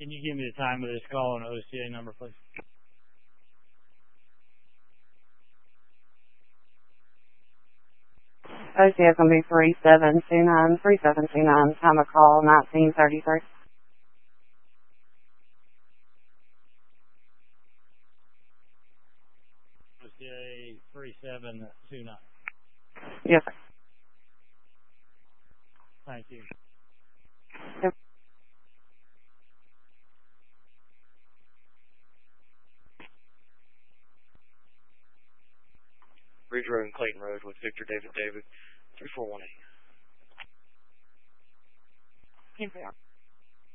Can you give me the time of this call and OCA number, please? OCA is going to be 3729, time of call 1933. OCA 3729. Yes, sir. Thank you. Yep. Ridge Road and Clayton Road with Victor David 3418. Keep it.